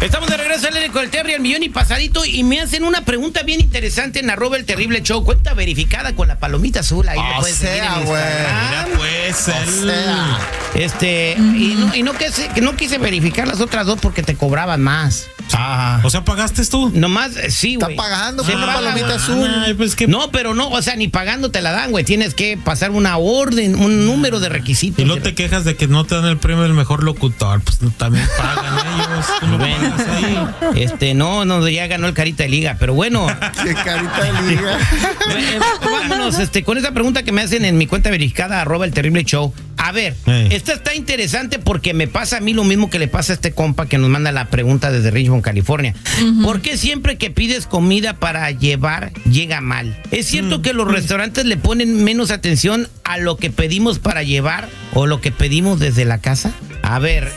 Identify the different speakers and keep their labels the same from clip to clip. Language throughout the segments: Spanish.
Speaker 1: Estamos de regreso al con el Terry al millón y pasadito y me hacen una pregunta bien interesante en @el terrible show. Cuenta verificada con la palomita azul. Ahí me puedes seguir en Instagram.
Speaker 2: Mira, pues,
Speaker 1: y no quise verificar las otras dos porque te cobraban más.
Speaker 2: O sea, ¿pagaste tú?
Speaker 1: Nomás, sí, güey.
Speaker 3: Está pagando
Speaker 1: Se
Speaker 3: por una
Speaker 1: paga,
Speaker 3: palomita
Speaker 1: güey.
Speaker 3: azul.
Speaker 2: Ay, pues que...
Speaker 1: No, pero no, o sea, ni pagando te la dan, güey. Tienes que pasar una orden, un número de requisitos.
Speaker 2: Y no te quejas de que no te dan el premio del mejor locutor. Pues también pagan ellos. Tú no pagas ahí.
Speaker 1: No, ya ganó el Carita de Liga, pero bueno.
Speaker 3: Qué carita de liga.
Speaker 1: Vámonos, con esa pregunta que me hacen en mi cuenta verificada, @el terrible show. A ver, esta está interesante porque me pasa a mí lo mismo que le pasa a este compa que nos manda la pregunta desde Richmond, California. ¿Por qué siempre que pides comida para llevar llega mal? ¿Es cierto que los restaurantes le ponen menos atención a lo que pedimos para llevar o lo que pedimos desde la casa? A ver,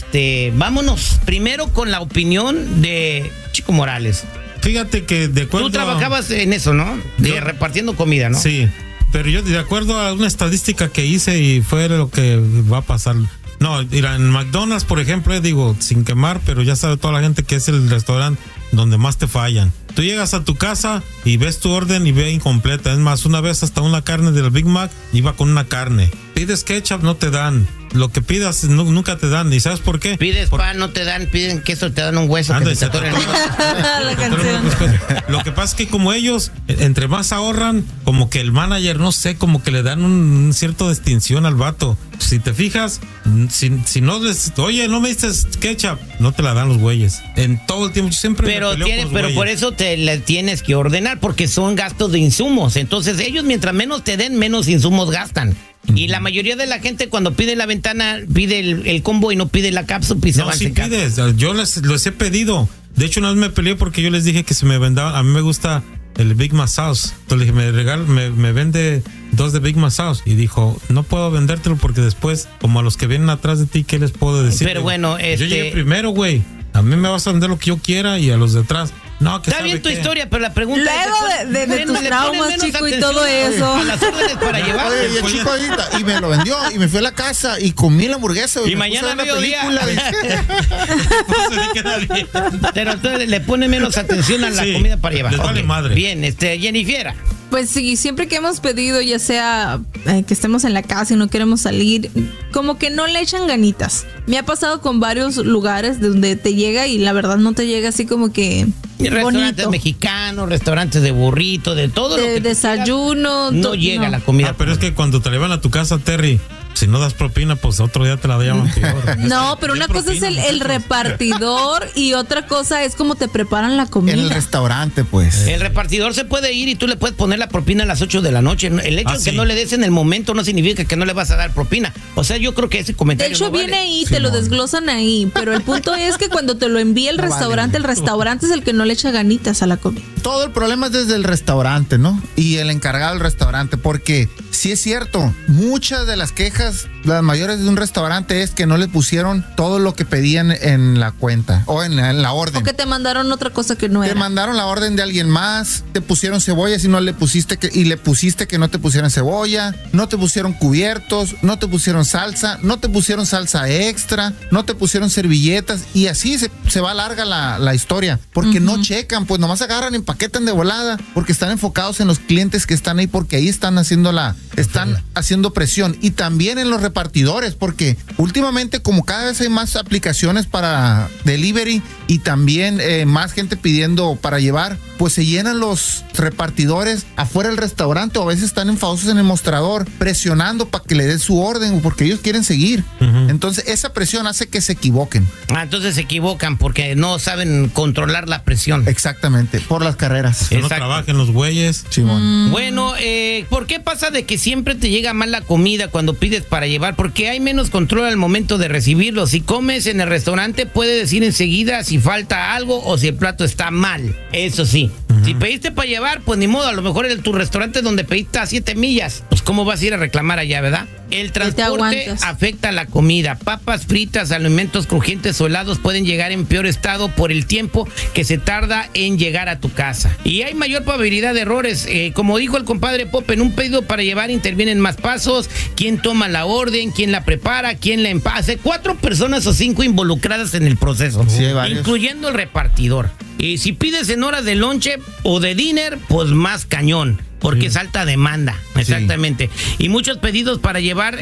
Speaker 1: vámonos primero con la opinión de Chico Morales.
Speaker 2: Fíjate que de acuerdo...
Speaker 1: Tú trabajabas en eso, ¿no? Repartiendo comida, ¿no?
Speaker 2: Sí, pero yo de acuerdo a una estadística que hice y fue lo que va a pasar. No, mira, en McDonald's, por ejemplo, digo, sin quemar, pero ya sabe toda la gente que es el restaurante donde más te fallan. Tú llegas a tu casa y ves tu orden y ve incompleta. Es más, una vez hasta una carne del Big Mac iba con una carne. Pides ketchup, no te dan. Lo que pidas nunca te dan. ¿Y sabes por qué?
Speaker 1: Pides pan, no te dan. Piden queso, te dan un hueso.
Speaker 2: Anda,
Speaker 1: que
Speaker 4: La canción.
Speaker 2: Lo que pasa es que como ellos, entre más ahorran, como que el manager, no sé, como que le dan un cierto distinción al vato. Si te fijas, si no les... Oye, no me diste ketchup, no te la dan los güeyes. En todo el tiempo, yo siempre
Speaker 1: pero
Speaker 2: me peleo con los
Speaker 1: pero
Speaker 2: güeyes.
Speaker 1: por eso te la tienes que ordenar, porque son gastos de insumos. Entonces ellos, mientras menos te den, menos insumos gastan. Y la mayoría de la gente cuando pide la ventana, pide el combo y no pide la cápsula y se
Speaker 2: No,
Speaker 1: van
Speaker 2: si
Speaker 1: secando.
Speaker 2: pides, yo les he pedido. De hecho, una vez me peleé porque yo les dije que se me vendaban. A mí me gusta el Big Mac Sauce. Entonces le dije, me vende 2 de Big Mac Sauce. Y dijo, no puedo vendértelo porque después, como a los que vienen atrás de ti, ¿qué les puedo decir?
Speaker 1: Pero bueno,
Speaker 2: yo llegué primero, güey. A mí me vas a vender lo que yo quiera y a los de atrás. No, que
Speaker 1: está bien tu historia, pero la pregunta
Speaker 4: luego de tus traumas, Chico, y todo eso.
Speaker 1: A las órdenes para llevar.
Speaker 3: Oye, y el chico ahorita, y me lo vendió, y me fui a la casa y comí la hamburguesa.
Speaker 1: Y mañana
Speaker 3: me
Speaker 1: mediodía.
Speaker 3: película.
Speaker 1: Pero entonces le pone menos atención a la comida para llevar.
Speaker 2: Les vale madre.
Speaker 1: Bien, Jennifer.
Speaker 4: Pues sí, siempre que hemos pedido, ya sea que estemos en la casa y no queremos salir, como que no le echan ganitas. Me ha pasado con varios lugares donde te llega y la verdad no te llega así como que
Speaker 1: Restaurantes
Speaker 4: bonito.
Speaker 1: mexicanos, restaurantes de burrito, de todo lo que
Speaker 4: desayuno.
Speaker 1: no llega la comida.
Speaker 2: pero es que cuando te llevan a tu casa, Terry, si no das propina, pues otro día te la llaman peor.
Speaker 4: No, pero una cosa es el repartidor y otra cosa es cómo te preparan la comida.
Speaker 3: En el restaurante, pues.
Speaker 1: El repartidor se puede ir y tú le puedes poner la propina a las 8 de la noche. El hecho de que
Speaker 2: sí.
Speaker 1: no le des en el momento no significa que no le vas a dar propina. O sea, yo creo que ese
Speaker 4: De
Speaker 1: comentario
Speaker 4: hecho,
Speaker 1: no
Speaker 4: viene
Speaker 1: vale.
Speaker 4: ahí, te lo desglosan ahí. Pero el punto es que cuando te lo envía el restaurante, el restaurante es el que no le echa ganitas a la comida.
Speaker 3: Todo el problema es desde el restaurante, ¿no? Y el encargado del restaurante, porque sí es cierto, muchas de las quejas, las mayores de un restaurante es que no le pusieron todo lo que pedían en la cuenta o en la orden.
Speaker 4: O que te mandaron otra cosa que no
Speaker 3: Te
Speaker 4: era.
Speaker 3: mandaron la orden de alguien más, te pusieron cebollas y no le pusiste le pusiste que no te pusieran cebolla, no te pusieron cubiertos, no te pusieron salsa, no te pusieron salsa extra, no te pusieron servilletas y así se va larga la historia, porque no checan, pues nomás agarran, empaquetan de volada, porque están enfocados en los clientes que están ahí, porque ahí están haciendo presión, y también en los repartidores, porque últimamente como cada vez hay más aplicaciones para delivery y también más gente pidiendo para llevar, pues se llenan los repartidores afuera del restaurante o a veces están enfadosos en el mostrador presionando para que le den su orden porque ellos quieren seguir. Entonces esa presión hace que se equivoquen.
Speaker 1: Entonces se equivocan porque no saben controlar la presión.
Speaker 3: Exactamente, por las carreras.
Speaker 2: Que no trabajen los güeyes.
Speaker 3: Simón.
Speaker 1: Bueno, ¿por qué pasa de que siempre te llega mal la comida cuando pides para llevar? Porque hay menos control al momento de recibirlo. Si comes en el restaurante, puede decir enseguida si falta algo o si el plato está mal. Eso sí. Si pediste para llevar, pues ni modo. A lo mejor en tu restaurante donde pediste a 7 millas. Pues cómo vas a ir a reclamar allá, ¿verdad? El transporte afecta a la comida. Papas fritas, alimentos crujientes o helados pueden llegar en peor estado por el tiempo que se tarda en llegar a tu casa. Y hay mayor probabilidad de errores. Como dijo el compadre Pop, en un pedido para llevar intervienen más pasos. ¿Quién toma la orden? ¿Quién la prepara? ¿Quién la empasa? 4 personas o 5 involucradas en el proceso,
Speaker 3: sí,
Speaker 1: incluyendo el repartidor. Y si pides en horas de lonche o de dinner, pues más cañón. Porque es alta demanda, exactamente. Sí. Y muchos pedidos para llevar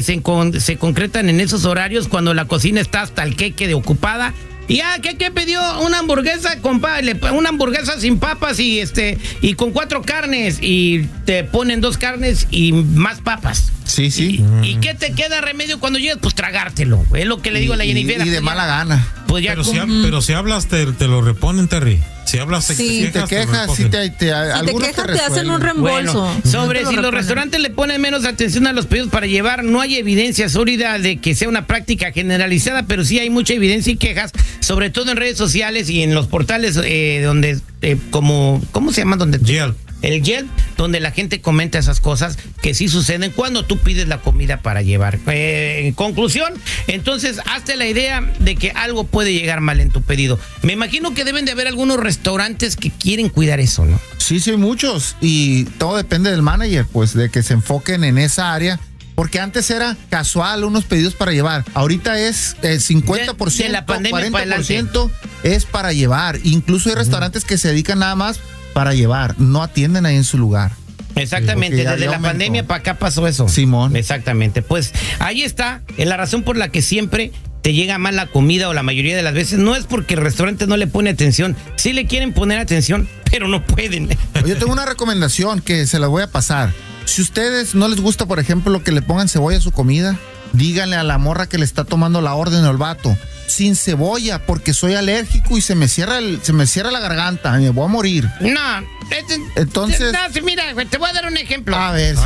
Speaker 1: se concretan en esos horarios cuando la cocina está hasta el queque de ocupada. Y ¿qué pidió? Una hamburguesa, compadre, una hamburguesa sin papas y con 4 carnes. Y te ponen 2 carnes y más papas.
Speaker 3: Sí, sí.
Speaker 1: ¿Y qué te queda remedio cuando llegas? Pues tragártelo. Es lo que le digo a la Jennifer.
Speaker 3: Y de mala gana.
Speaker 1: Pues ya
Speaker 2: pero si hablas, te lo reponen, Terry. Si hablas,
Speaker 3: te quejas, algunos
Speaker 4: te hacen un reembolso.
Speaker 1: Bueno, sobre si los restaurantes le ponen menos atención a los pedidos para llevar, no hay evidencia sólida de que sea una práctica generalizada, pero sí hay mucha evidencia y quejas, sobre todo en redes sociales y en los portales donde, ¿cómo se llama? Donde el Yelp, donde la gente comenta esas cosas que sí suceden cuando tú pides la comida para llevar. En conclusión, entonces, hazte la idea de que algo puede llegar mal en tu pedido. Me imagino que deben de haber algunos restaurantes que quieren cuidar eso, ¿no?
Speaker 3: Sí, hay muchos. Y todo depende del manager, pues, de que se enfoquen en esa área. Porque antes era casual unos pedidos para llevar. Ahorita es el 50%,
Speaker 1: de la pandemia
Speaker 3: 40% es para llevar. Incluso hay restaurantes que se dedican nada más para llevar, no atienden ahí en su lugar.
Speaker 1: Exactamente, desde la pandemia para acá pasó eso.
Speaker 3: Simón.
Speaker 1: Exactamente, pues ahí está, la razón por la que siempre te llega mal la comida o la mayoría de las veces no es porque el restaurante no le pone atención, sí le quieren poner atención, pero no pueden.
Speaker 3: Yo tengo una recomendación que se la voy a pasar. Si ustedes no les gusta, por ejemplo, que le pongan cebolla a su comida, díganle a la morra que le está tomando la orden al vato, sin cebolla, porque soy alérgico y se me cierra la garganta, me voy a morir.
Speaker 1: No,
Speaker 3: entonces.
Speaker 1: No, mira, te voy a dar un ejemplo.
Speaker 3: A ver,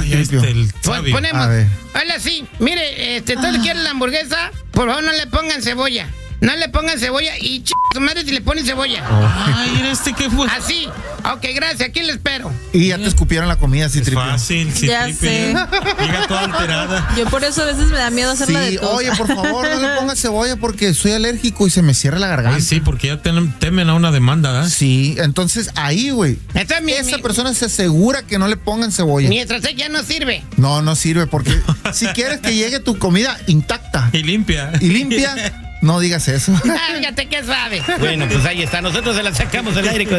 Speaker 1: ponemos. Hola, sí, mire, entonces quieren la hamburguesa, por favor no le pongan cebolla. No le pongan cebolla y su madre si le ponen cebolla.
Speaker 2: Ay, ¿qué fue?
Speaker 1: Así. Ok, gracias, aquí le espero.
Speaker 3: Y ya te escupieron la comida, sí, Tripio.
Speaker 2: Fácil, sí,
Speaker 4: ya sé.
Speaker 2: Llega toda alterada.
Speaker 4: Yo por eso a veces me da miedo hacerla de tos.
Speaker 3: Oye, por favor, no le pongas cebolla porque soy alérgico y se me cierra la garganta.
Speaker 2: Ay, sí, porque ya temen a una demanda, ¿verdad?
Speaker 3: Sí, entonces ahí, güey. Esa persona se asegura que no le pongan cebolla.
Speaker 1: Mi estrategia no sirve.
Speaker 3: No sirve porque si quieres que llegue tu comida intacta.
Speaker 2: Y limpia.
Speaker 3: No digas eso.
Speaker 1: Fíjate qué sabe. Bueno, pues ahí está. Nosotros se la sacamos del aire con